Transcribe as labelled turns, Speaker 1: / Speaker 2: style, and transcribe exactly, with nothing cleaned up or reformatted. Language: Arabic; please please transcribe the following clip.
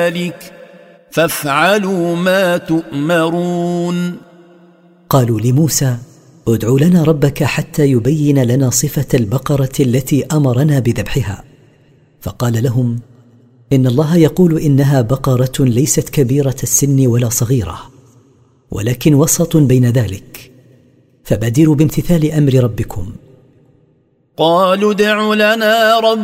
Speaker 1: ذلك فافعلوا ما تؤمرون.
Speaker 2: قالوا لموسى: ادع لنا ربك حتى يبين لنا صفة البقرة التي أمرنا بذبحها. فقال لهم: إن الله يقول إنها بقرة ليست كبيرة السن ولا صغيرة، ولكن وسط بين ذلك، فبادروا بامتثال أمر ربكم.
Speaker 1: قالوا ادع لنا ربك